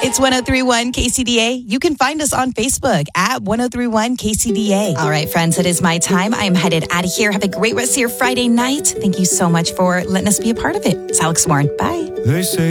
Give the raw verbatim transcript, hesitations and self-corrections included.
It's one oh three point one K C D A. You can find us on Facebook at one oh three point one K C D A. All right, friends, it is my time. I'm headed out of here. Have a great rest of your Friday night. Thank you so much for letting us be a part of it. It's Alex Warren. Bye. They say